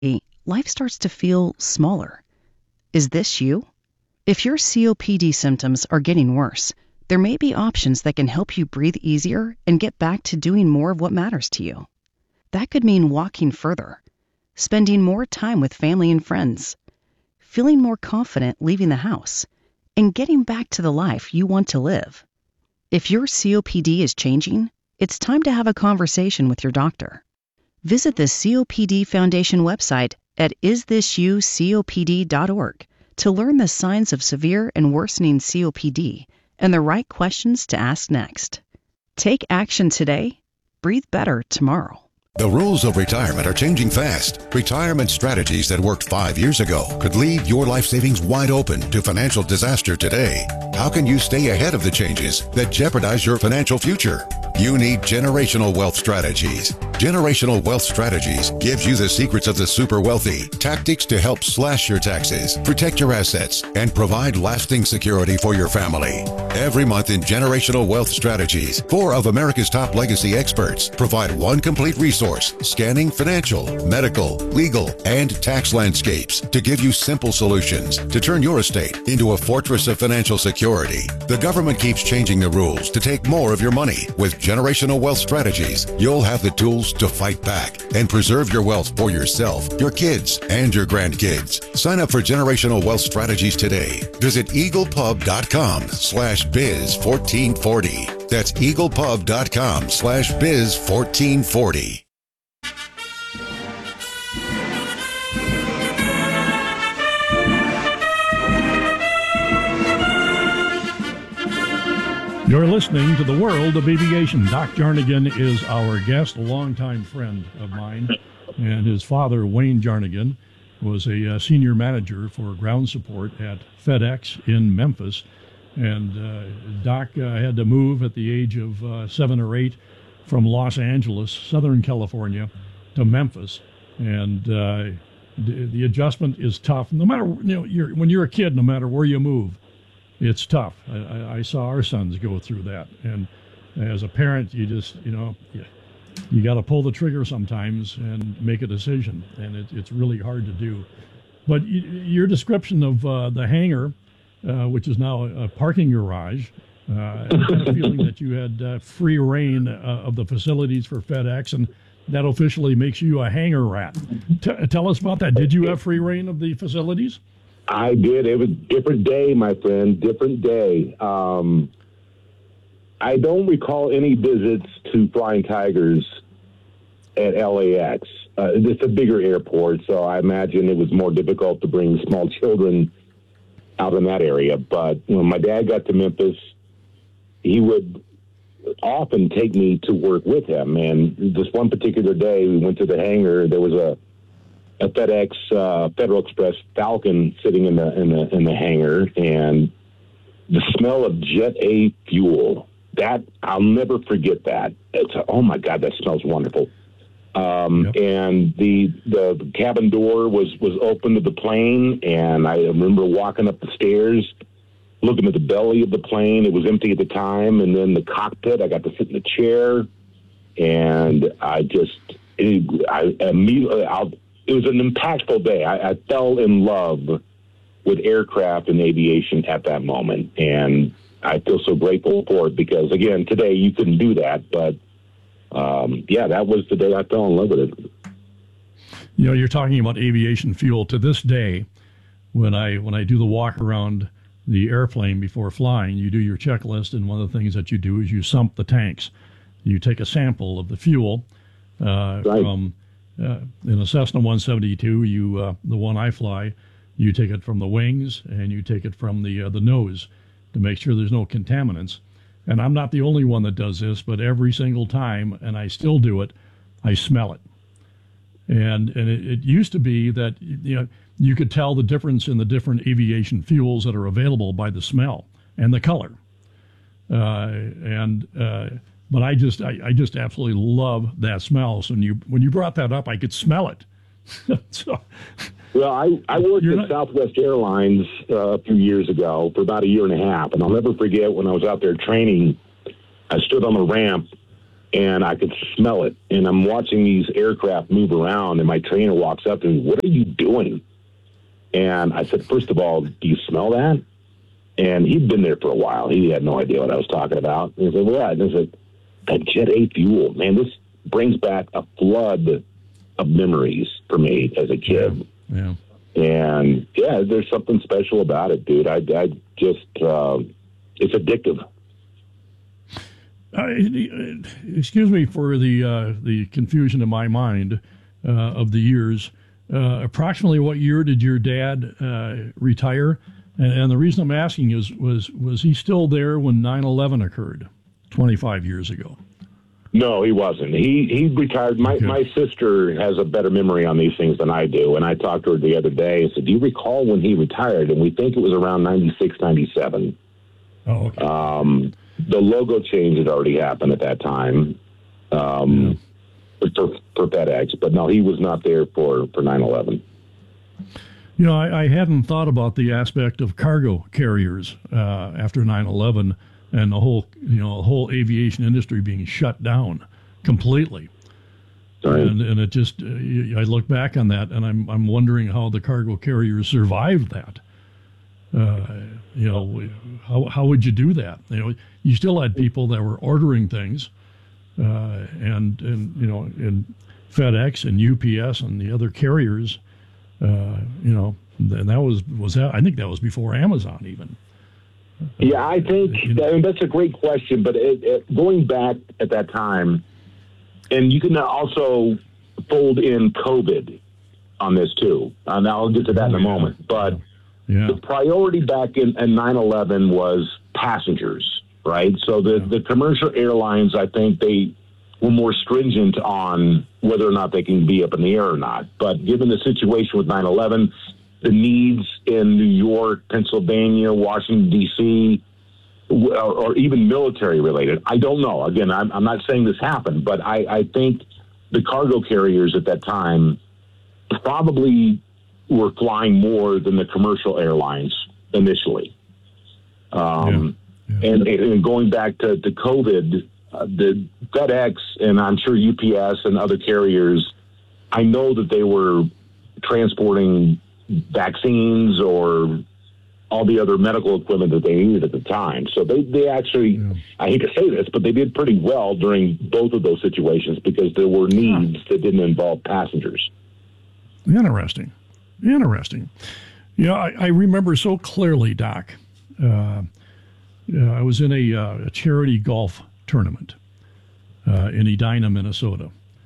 life starts to feel smaller. Is this you? If your COPD symptoms are getting worse, there may be options that can help you breathe easier and get back to doing more of what matters to you. That could mean walking further, spending more time with family and friends, feeling more confident leaving the house, and getting back to the life you want to live. If your COPD is changing, it's time to have a conversation with your doctor. Visit the COPD Foundation website at isthisyoucopd.org to learn the signs of severe and worsening COPD and the right questions to ask next. Take action today. Breathe better tomorrow. The rules of retirement are changing fast. Retirement strategies that worked 5 years ago could leave your life savings wide open to financial disaster today. How can you stay ahead of the changes that jeopardize your financial future? You need Generational Wealth Strategies. Generational Wealth Strategies gives you the secrets of the super wealthy, tactics to help slash your taxes, protect your assets, and provide lasting security for your family. Every month in Generational Wealth Strategies, 4 of America's top legacy experts provide one complete resource, scanning financial, medical, legal, and tax landscapes to give you simple solutions to turn your estate into a fortress of financial security. The government keeps changing the rules to take more of your money. With Generational Wealth Strategies, you'll have the tools to fight back and preserve your wealth for yourself, your kids, and your grandkids. Sign up for Generational Wealth Strategies today. Visit eaglepub.com/biz1440. That's eaglepub.com/biz1440. You're listening to The World of Aviation. Doc Jarnigan is our guest, a longtime friend of mine, and his father, Wayne Jarnigan, was a senior manager for ground support at FedEx in Memphis. And Doc had to move at the age of 7 or 8 from Los Angeles, Southern California, to Memphis. And the adjustment is tough. No matter, when you're a kid, no matter where you move, it's tough. I saw our sons go through that. And as a parent, you just, you got to pull the trigger sometimes and make a decision. And it's really hard to do. But your description of the hangar, which is now a parking garage, I had a feeling that you had free reign of the facilities for FedEx, and that officially makes you a hangar rat. Tell us about that. Did you have free reign of the facilities? I did. It was a different day, my friend, different day. I don't recall any visits to Flying Tigers at LAX. It's a bigger airport, so I imagine it was more difficult to bring small children out in that area. But when my dad got to Memphis, he would often take me to work with him. And this one particular day, we went to the hangar. There was a FedEx Federal Express Falcon sitting in the hangar, and the smell of Jet A fuel, that I'll never forget that. Oh my God, that smells wonderful. Yep. And the cabin door was open to the plane, and I remember walking up the stairs, looking at the belly of the plane. It was empty at the time, and then the cockpit, I got to sit in the chair, and it was an impactful day. I fell in love with aircraft and aviation at that moment, and I feel so grateful for it because, again, today you couldn't do that, but that was the day I fell in love with it. You're talking about aviation fuel. To this day, when I do the walk around the airplane before flying, you do your checklist, and one of the things that you do is you sump the tanks. You take a sample of the fuel from in a Cessna 172. The one I fly, you take it from the wings and you take it from the nose to make sure there's no contaminants. And I'm not the only one that does this, but every single time, and I still do it, I smell it. And it used to be that you could tell the difference in the different aviation fuels that are available by the smell and the color. But I just absolutely love that smell. So when you brought that up, I could smell it. Well, I worked at Southwest Airlines a few years ago for about a year and a half, and I'll never forget when I was out there training. I stood on the ramp and I could smell it. And I'm watching these aircraft move around, and my trainer walks up to me, "What are you doing?" And I said, "First of all, do you smell that?" And he'd been there for a while. He had no idea what I was talking about. And he said, "What?" And I said, "That Jet A fuel, man, this brings back a flood of memories for me as a kid." Yeah. And yeah, there's something special about it, dude. I just, it's addictive. Excuse me for the confusion in my mind of the years. Approximately what year did your dad retire? And the reason I'm asking is, was he still there when 9/11 occurred 25 years ago? No, he wasn't. He retired. My sister has a better memory on these things than I do. And I talked to her the other day and said, "Do you recall when he retired?" And we think it was around 96, 97. Oh, okay. The logo change had already happened at that time for FedEx. But no, he was not there for 9/11. You know, I hadn't thought about the aspect of cargo carriers after 9/11 and the whole aviation industry being shut down completely. Right. And it just, I look back on that and I'm wondering how the cargo carriers survived that. How would you do that? You still had people that were ordering things, and FedEx and UPS and the other carriers. And that was I think that was before Amazon even. Yeah, I think that's a great question. But going back at that time, and you can also fold in COVID on this too. And I'll get to that in a moment. But the priority back in 9/11 was passengers, right? So the commercial airlines, I think they were more stringent on whether or not they can be up in the air or not. But given the situation with 9/11, the needs in New York, Pennsylvania, Washington, D.C., or even military related, I don't know. Again, I'm not saying this happened, but I think the cargo carriers at that time probably were flying more than the commercial airlines initially. And going back to COVID, the FedEx and I'm sure UPS and other carriers, I know that they were transporting vaccines or all the other medical equipment that they needed at the time. So they actually, I hate to say this, but they did pretty well during both of those situations because there were needs that didn't involve passengers. Interesting. I remember so clearly, Doc. I was in a charity golf tournament in Edina, Minnesota.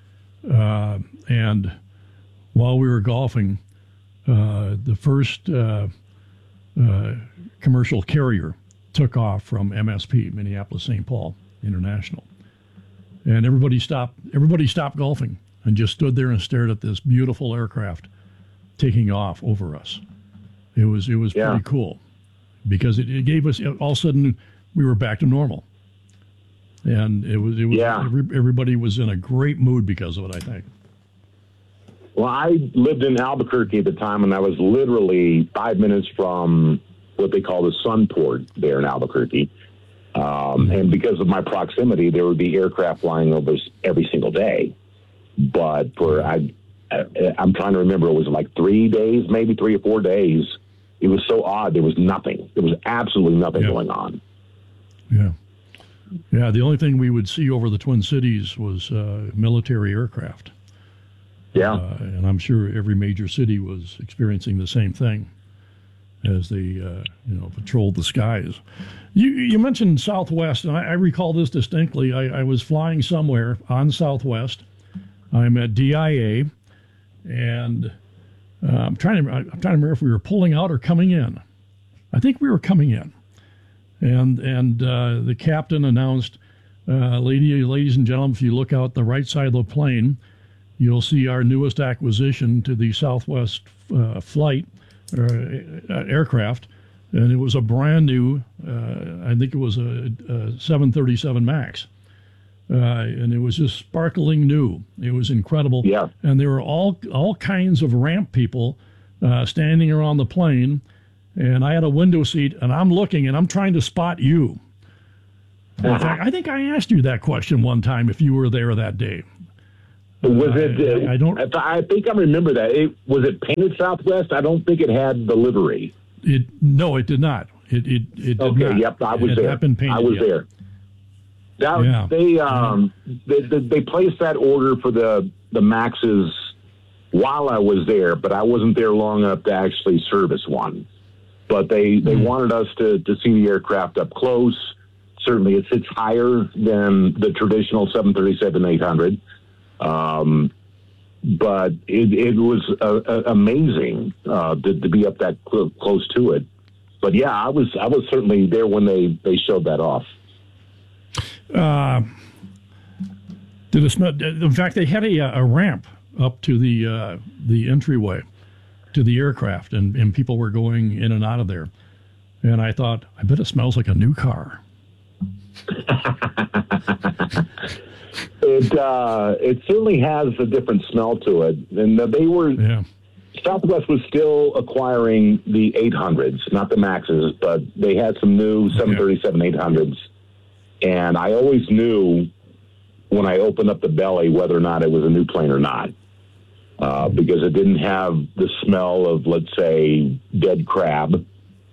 And while we were golfing, the first commercial carrier took off from MSP, Minneapolis St. Paul International. And everybody stopped golfing and just stood there and stared at this beautiful aircraft taking off over us. It was pretty cool because it gave us, all of a sudden we were back to normal. And everybody was in a great mood because of it, I think. Well, I lived in Albuquerque at the time, and I was literally 5 minutes from what they call the Sunport there in Albuquerque. And because of my proximity, there would be aircraft flying over us every single day. But I'm trying to remember, it was like 3 days, maybe 3 or 4 days. It was so odd. There was nothing. There was absolutely nothing going on. Yeah. Yeah, the only thing we would see over the Twin Cities was military aircraft. Yeah. And I'm sure every major city was experiencing the same thing as they, patrolled the skies. You mentioned Southwest, and I recall this distinctly. I was flying somewhere on Southwest. I'm at DIA, and I'm trying to remember if we were pulling out or coming in. I think we were coming in. And the captain announced, ladies and gentlemen, if you look out the right side of the plane, you'll see our newest acquisition to the Southwest flight aircraft. And it was a brand new, I think it was a 737 MAX. And it was just sparkling new. It was incredible. Yeah. And there were all kinds of ramp people standing around the plane. And I had a window seat, and I'm looking, and I'm trying to spot you. In fact, I think I asked you that question one time if you were there that day. Was it? I don't. I think I remember that. Was it painted Southwest? I don't think it had the livery. No, it did not. It did okay. not. Yep, I was there. I was there. They placed that order for the Maxes while I was there, but I wasn't there long enough to actually service one. But they wanted us to see the aircraft up close. Certainly, it sits higher than the traditional 737-800. But it was amazing to be up that close to it. But yeah, I was certainly there when they showed that off. In fact, they had a ramp up to the entryway to the aircraft, and people were going in and out of there. And I thought, I bet it smells like a new car. It certainly has a different smell to it, and they were. Yeah. Southwest was still acquiring the 800s, not the Maxes, but they had some new 737-800s. And I always knew when I opened up the belly whether or not it was a new plane or not, because it didn't have the smell of, let's say, dead crab,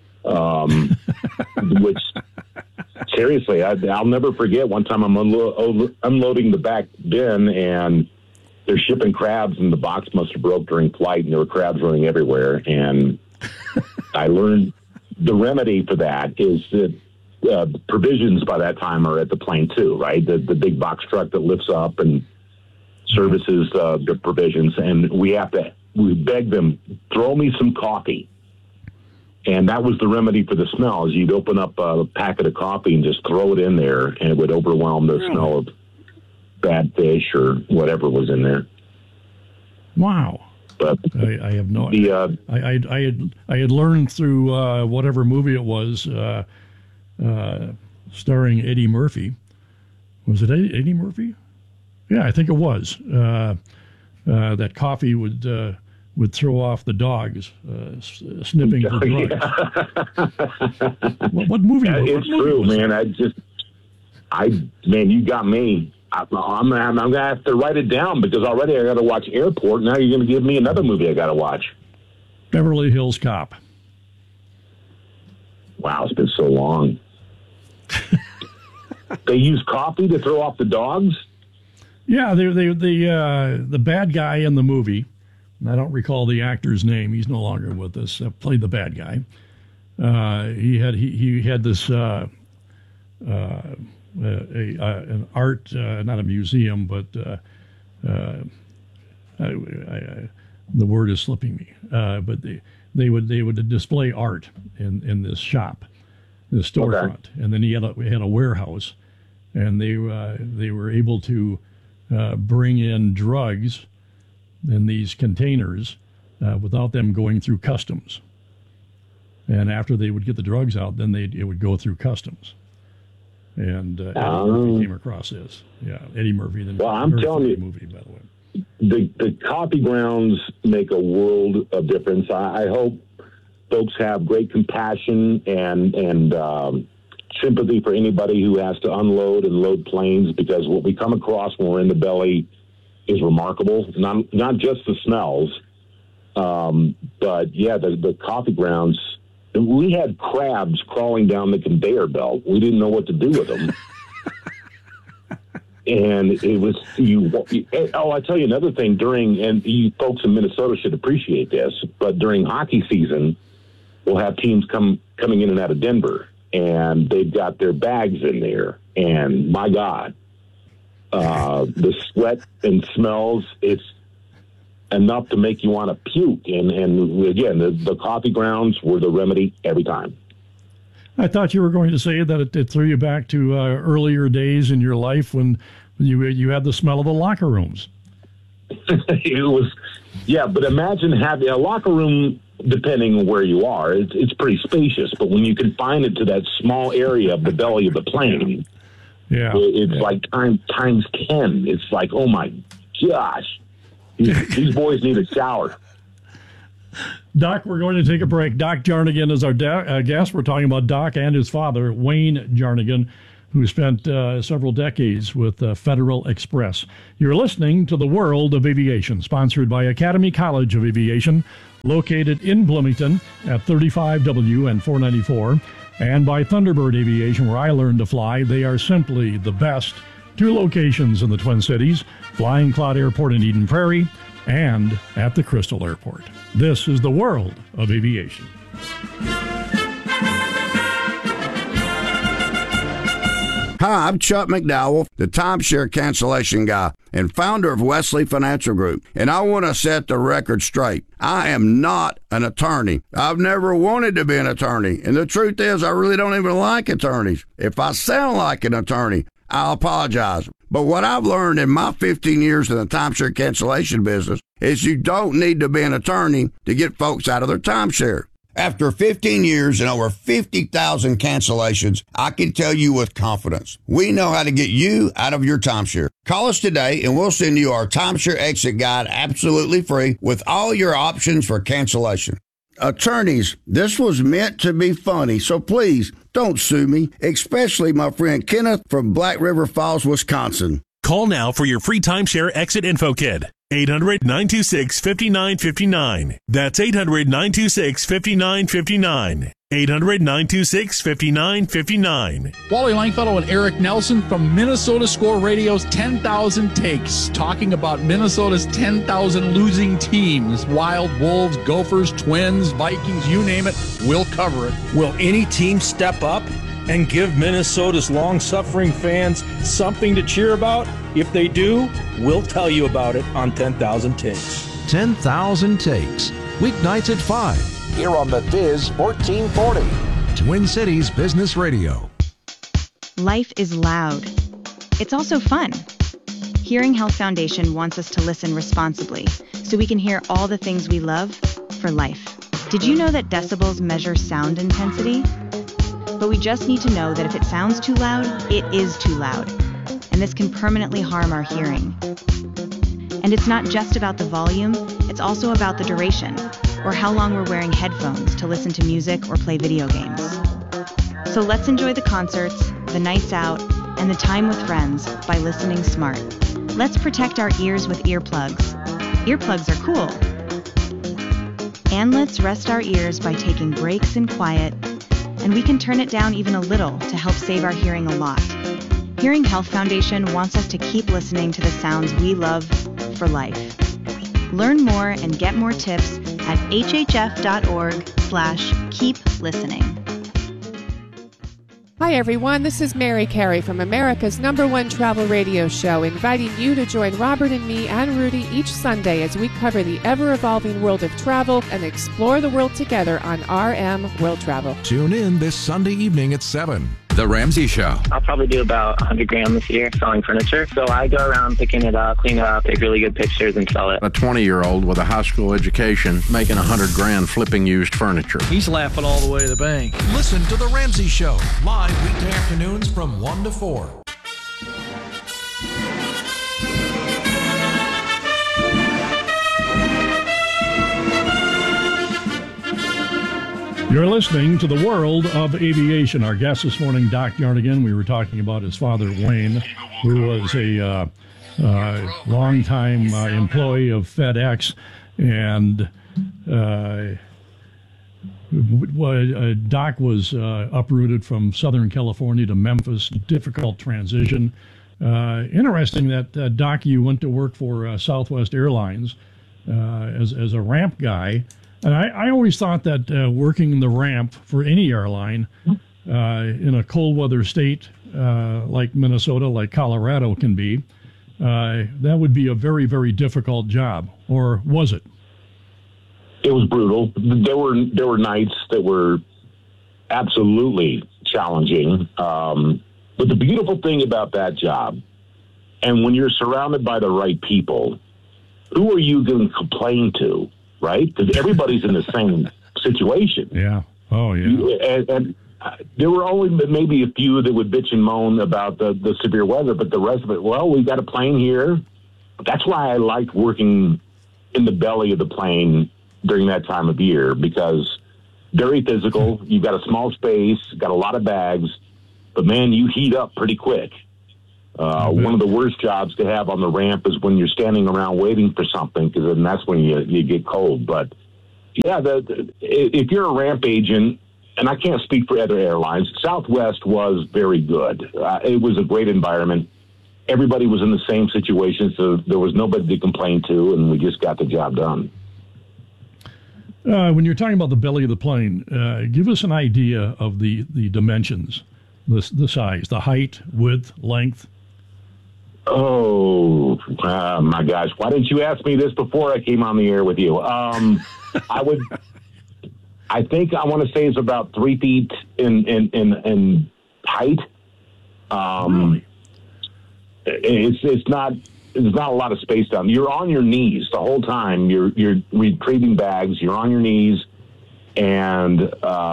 which, seriously, I'll never forget. One time I'm unloading the back bin, and they're shipping crabs, and the box must have broke during flight, and there were crabs running everywhere. And I learned the remedy for that is that provisions by that time are at the plane too, right? The big box truck that lifts up and services the provisions. And we beg them, throw me some coffee. And that was the remedy for the smell, is you'd open up a packet of coffee and just throw it in there, and it would overwhelm the smell of bad fish or whatever was in there. Wow. But I have no idea. I had learned through whatever movie it was, starring Eddie Murphy. Was it Eddie Murphy? Yeah, I think it was. That coffee would throw off the dogs, sniffing for drugs. What movie? It's true, man. Man, you got me. I'm gonna have to write it down, because already I got to watch Airport. Now you're going to give me another movie I got to watch. Beverly Hills Cop. Wow, it's been so long. They use coffee to throw off the dogs? Yeah, the bad guy in the movie. I don't recall the actor's name. He's no longer with us. Played the bad guy. He had this an art, not a museum, but the word is slipping me. But they would display art in this shop, this storefront, and then he had a warehouse, and they were able to bring in drugs in these containers without them going through customs. And after they would get the drugs out, then it would go through customs. And Eddie Murphy came across this. Yeah, Eddie Murphy. Well, I'm telling you, movie, by the way. The coffee grounds make a world of difference. I hope folks have great compassion and sympathy for anybody who has to unload and load planes, because what we come across when we're in the belly is remarkable. Not just the smells, but yeah, the coffee grounds. We had crabs crawling down the conveyor belt. We didn't know what to do with them. And it was I tell you another thing. And you folks in Minnesota should appreciate this, but during hockey season, we'll have teams coming in and out of Denver, and they've got their bags in there. And my God, the sweat and smells, it's enough to make you want to puke. And again, the coffee grounds were the remedy every time. I thought you were going to say that it threw you back to earlier days in your life when you had the smell of the locker rooms. It was, yeah, but imagine having a locker room, depending on where you are, it's pretty spacious, but when you confine it to that small area of the belly of the plane, it's like times 10. It's like, oh my gosh. These boys need a shower. Doc, we're going to take a break. Doc Jarnigan is our guest. We're talking about Doc and his father, Wayne Jarnigan, who spent several decades with Federal Express. You're listening to The World of Aviation, sponsored by Academy College of Aviation, located in Bloomington at 35W and 494, and by Thunderbird Aviation, where I learned to fly. They are simply the best. 2 locations in the Twin Cities, Flying Cloud Airport in Eden Prairie and at the Crystal Airport. This is The World of Aviation. Hi, I'm Chuck McDowell, the timeshare cancellation guy and founder of Wesley Financial Group, and I want to set the record straight. I am not an attorney. I've never wanted to be an attorney, and the truth is I really don't even like attorneys. If I sound like an attorney, I'll apologize. But what I've learned in my 15 years in the timeshare cancellation business is you don't need to be an attorney to get folks out of their timeshare. After 15 years and over 50,000 cancellations, I can tell you with confidence, we know how to get you out of your timeshare. Call us today and we'll send you our timeshare exit guide absolutely free with all your options for cancellation. Attorneys, this was meant to be funny, so please don't sue me, especially my friend Kenneth from Black River Falls, Wisconsin. Call now for your free timeshare exit info kit. 800-926-5959. That's 800-926-5959. 800-926-5959. Wally Langfellow and Eric Nelson from Minnesota Score Radio's 10,000 Takes, talking about Minnesota's 10,000 losing teams. Wild, Wolves, Gophers, Twins, Vikings, you name it, we'll cover it. Will any team step up and give Minnesota's long-suffering fans something to cheer about? If they do, we'll tell you about it on 10,000 Takes. 10,000 Takes, weeknights at 5. Here on the Viz 1440. Twin Cities Business Radio. Life is loud. It's also fun. Hearing Health Foundation wants us to listen responsibly so we can hear all the things we love for life. Did you know that decibels measure sound intensity? But we just need to know that if it sounds too loud, it is too loud. And this can permanently harm our hearing. And it's not just about the volume, it's also about the duration, or how long we're wearing headphones to listen to music or play video games. So let's enjoy the concerts, the nights out, and the time with friends by listening smart. Let's protect our ears with earplugs. Earplugs are cool. And let's rest our ears by taking breaks in quiet, and we can turn it down even a little to help save our hearing a lot. Hearing Health Foundation wants us to keep listening to the sounds we love for life. Learn more and get more tips at hhf.org/keep listening. Hi everyone, this is Mary Carey from America's #1 travel radio show, inviting you to join Robert and me and Rudy each Sunday as we cover the ever-evolving world of travel and explore the world together on RM World Travel. Tune in this Sunday evening at 7. The Ramsey Show. I'll probably do about 100 grand this year selling furniture. So I go around picking it up, clean it up, take really good pictures, and sell it. A 20-year-old with a high school education making 100 grand flipping used furniture. He's laughing all the way to the bank. Listen to The Ramsey Show, live weekday afternoons from 1 to 4. You're listening to The World of Aviation. Our guest this morning, Doc Jarnigan. We were talking about his father, Wayne, who was a longtime employee of FedEx. And Doc was uprooted from Southern California to Memphis. Difficult transition. Interesting that, Doc, you went to work for Southwest Airlines as a ramp guy. And I always thought that working in the ramp for any airline in a cold weather state like Minnesota, like Colorado can be, that would be a very, very difficult job. Or was it? It was brutal. There were nights that were absolutely challenging. But the beautiful thing about that job, and when you're surrounded by the right people, who are you going to complain to? Right? Because everybody's in the same situation. Yeah. Oh, yeah. And there were only maybe a few that would bitch and moan about the severe weather, but the rest of it, well, we got a plane here. That's why I liked working in the belly of the plane during that time of year, because very physical. You've got a small space, got a lot of bags, but man, you heat up pretty quick. One of the worst jobs to have on the ramp is when you're standing around waiting for something, because then that's when you get cold. But yeah, if you're a ramp agent, and I can't speak for other airlines, Southwest was very good. It was a great environment. Everybody was in the same situation, so there was nobody to complain to, and we just got the job done. When you're talking about the belly of the plane, give us an idea of the dimensions, the size, the height, width, length. Oh, my gosh. Why didn't you ask me this before I came on the air with you? I think I want to say it's about 3 feet in height. Really? It's not a lot of space down. You're on your knees the whole time. You're retrieving bags. You're on your knees, and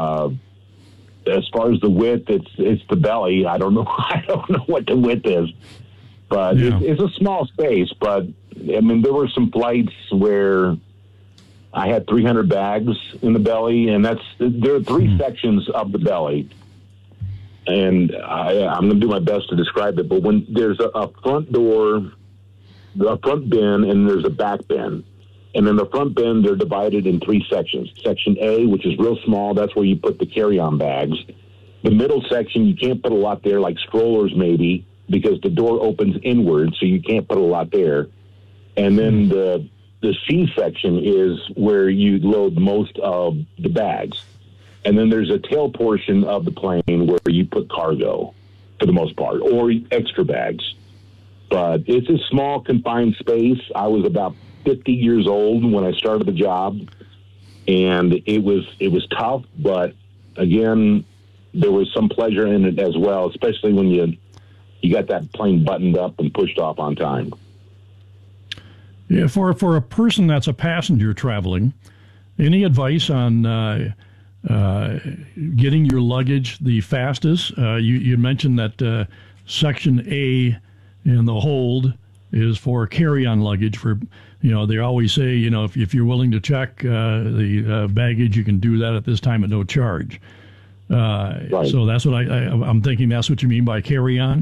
as far as the width, it's the belly. I don't know what the width is, but it's a small space. But I mean, there were some flights where I had 300 bags in the belly, and there are 3 sections of the belly. And I'm going to do my best to describe it, but when there's a front door, a front bin, and there's a back bin. And in the front bin, they're divided in 3 sections. Section A, which is real small, that's where you put the carry-on bags. The middle section, you can't put a lot there, like strollers maybe, because the door opens inward, so you can't put a lot there. And then the C section is where you load most of the bags. And then there's a tail portion of the plane where you put cargo, for the most part, or extra bags. But it's a small, confined space. I was about 50 years old when I started the job, and it was tough. But again, there was some pleasure in it as well, especially when you got that plane buttoned up and pushed off on time. Yeah, for a person that's a passenger traveling, any advice on getting your luggage the fastest? You mentioned that Section A in the hold is for carry-on luggage. For they always say if you're willing to check the baggage, you can do that at this time at no charge. Right. So that's what I'm thinking. That's what you mean by carry-on.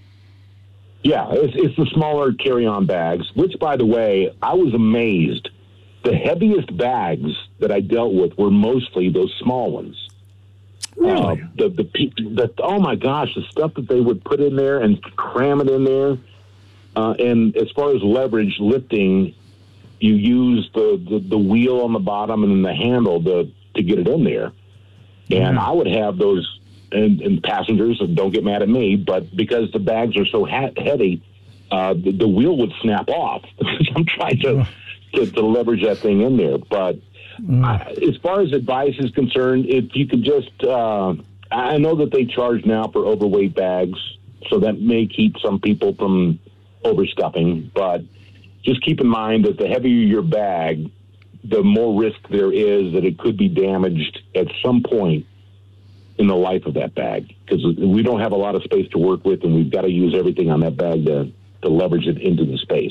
Yeah, it's the smaller carry-on bags. Which, by the way, I was amazed. The heaviest bags that I dealt with were mostly those small ones. Really? Oh my gosh, the stuff that they would put in there and cram it in there. And as far as leverage lifting, you use the wheel on the bottom and then the handle to get it in there. And I would have those, and passengers, don't get mad at me, but because the bags are so heavy, the wheel would snap off. I'm trying to leverage that thing in there. But as far as advice is concerned, if you could just, I know that they charge now for overweight bags, so that may keep some people from overstuffing, but just keep in mind that the heavier your bag, the more risk there is that it could be damaged at some point in the life of that bag, because we don't have a lot of space to work with, and we've got to use everything on that bag to leverage it into the space.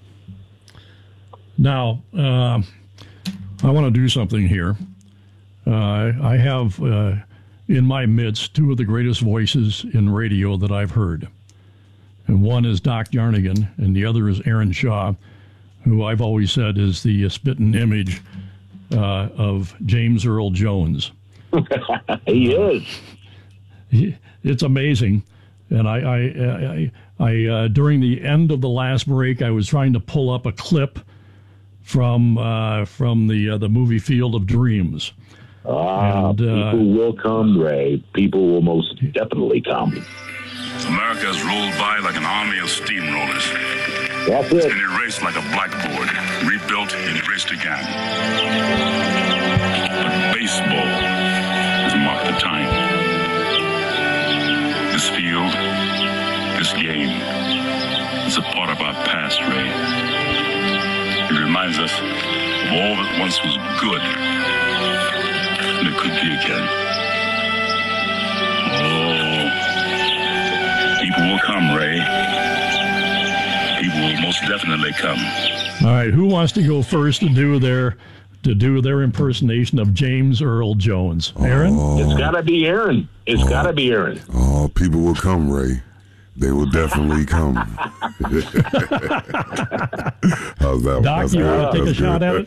Now, I want to do something here. I have in my midst 2 of the greatest voices in radio that I've heard. And one is Doc Jarnigan, and the other is Aaron Shaw, who I've always said is the spitting image of James Earl Jones. He is. It's amazing. And I during the end of the last break, I was trying to pull up a clip from the movie Field of Dreams. People will come, Ray. People will most definitely come. America is rolled by like an army of steamrollers. That's it. And erased like a blackboard, rebuilt and erased again. But baseball has marked the time. This field, this game, is a part of our past, Ray. It reminds us of all that once was good, and it could be again. People will come, Ray. People will most definitely come. All right, who wants to go first to do their to do their impersonation of James Earl Jones. Aaron? It's got to be Aaron. It's got to be Aaron. Oh, people will come, Ray. They will definitely come. How's that? Doc, you want to take a shot at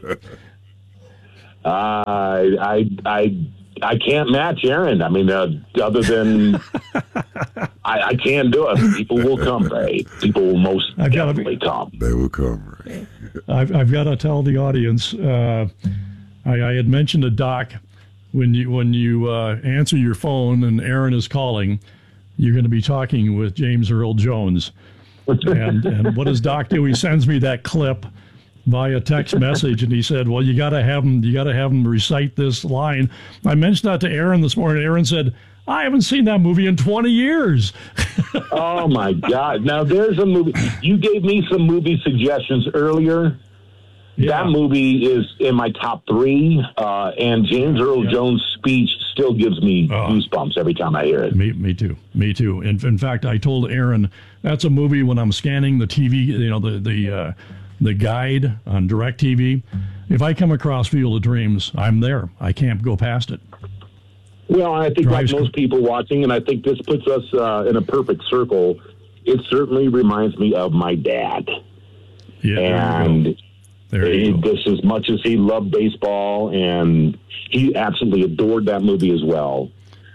it? I can't match Aaron. I mean, other than I can't do it. People will come, Ray. People will most definitely come. They will come, Ray. I've got to tell the audience. I had mentioned to Doc when you answer your phone and Aaron is calling, you're going to be talking with James Earl Jones. And what does Doc do? He sends me that clip via text message, and he said, "Well, you got to have him recite this line." I mentioned that to Aaron this morning. Aaron said, "I haven't seen that movie in 20 years." Oh my God! Now there's a movie. You gave me some movie suggestions earlier. Yeah. That movie is in my top 3, and James Earl Jones' speech still gives me goosebumps every time I hear it. Me too. In fact, I told Aaron that's a movie when I'm scanning the TV, the guide on DirecTV. If I come across Field of Dreams, I'm there. I can't go past it. Well, I think like most people watching, and I think this puts us in a perfect circle, it certainly reminds me of my dad. Yeah, and this, as much as he loved baseball, and he absolutely adored that movie as well.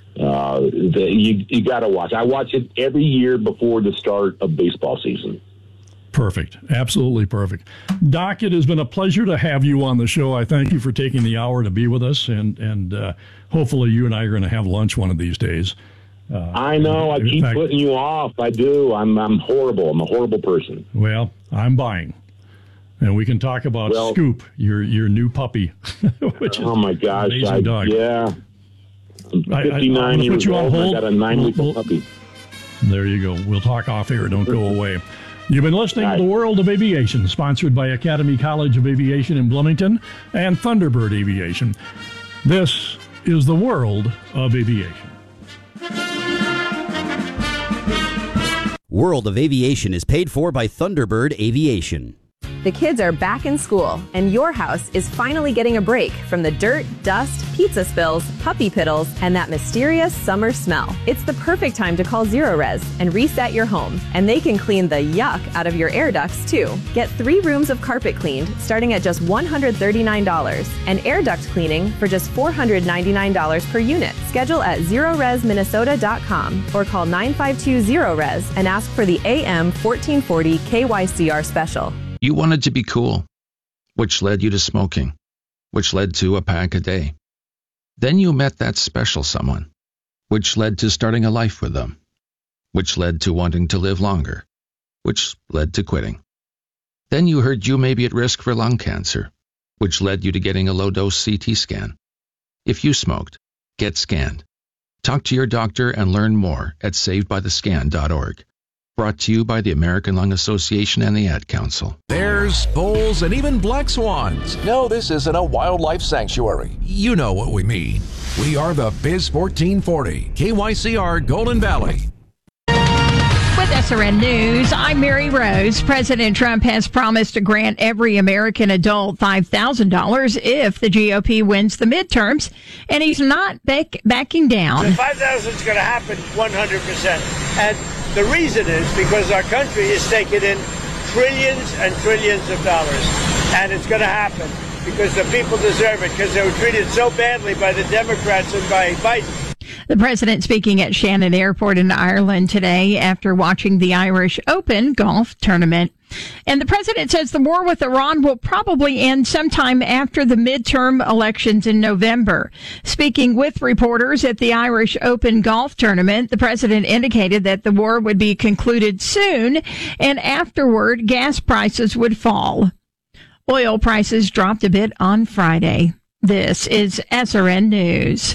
You got to watch. I watch it every year before the start of baseball season. Perfect. Absolutely perfect. Doc, it has been a pleasure to have you on the show. I thank you for taking the hour to be with us, and hopefully you and I are going to have lunch one of these days. I know. I keep putting you off. I do. I'm horrible. I'm a horrible person. Well, I'm buying. And we can talk about Scoop, your new puppy. Which is my gosh. amazing dog. Yeah. I'm 59 years old. I got a 9-week-old puppy. There you go. We'll talk off air. Don't go away. You've been listening to The World of Aviation, sponsored by Academy College of Aviation in Bloomington and Thunderbird Aviation. This is The World of Aviation. World of Aviation is paid for by Thunderbird Aviation. The kids are back in school, and your house is finally getting a break from the dirt, dust, pizza spills, puppy piddles, and that mysterious summer smell. It's the perfect time to call Zerorez and reset your home, and they can clean the yuck out of your air ducts, too. Get 3 rooms of carpet cleaned starting at just $139, and air duct cleaning for just $499 per unit. Schedule at ZerorezMinnesota.com or call 952-ZERO-RES and ask for the AM 1440 KYCR special. You wanted to be cool, which led you to smoking, which led to a pack a day. Then you met that special someone, which led to starting a life with them, which led to wanting to live longer, which led to quitting. Then you heard you may be at risk for lung cancer, which led you to getting a low-dose CT scan. If you smoked, get scanned. Talk to your doctor and learn more at savedbythescan.org. Brought to you by the American Lung Association and the Ad Council. Bears, bulls, and even black swans. No, this isn't a wildlife sanctuary. You know what we mean. We are the Biz 1440, KYCR Golden Valley. With SRN News, I'm Mary Rose. President Trump has promised to grant every American adult $5,000 if the GOP wins the midterms, and he's not backing down. The $5,000 is going to happen 100%. And the reason is because our country is taking in trillions and trillions of dollars. And it's going to happen because the people deserve it, because they were treated so badly by the Democrats and by Biden. The president speaking at Shannon Airport in Ireland today after watching the Irish Open golf tournament. And the president says the war with Iran will probably end sometime after the midterm elections in November. Speaking with reporters at the Irish Open golf tournament, the president indicated that the war would be concluded soon, and afterward, gas prices would fall. Oil prices dropped a bit on Friday. This is SRN News.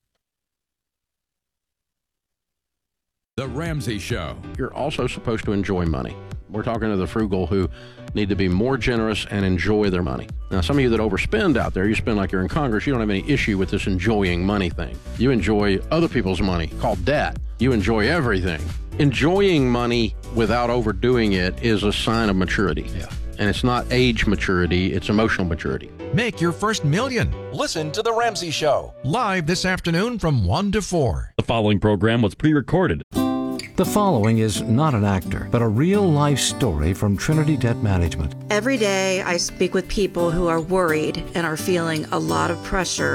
The Ramsey Show. You're also supposed to enjoy money. We're talking to the frugal who need to be more generous and enjoy their money. Now, some of you that overspend out there, you spend like you're in Congress, you don't have any issue with this enjoying money thing. You enjoy other people's money, called debt. You enjoy everything. Enjoying money without overdoing it is a sign of maturity. Yeah. And it's not age maturity, it's emotional maturity. Make your first million. Listen to The Ramsey Show. Live this afternoon from 1 to 4. The following program was pre-recorded. The following is not an actor, but a real-life story from Trinity Debt Management. Every day I speak with people who are worried and are feeling a lot of pressure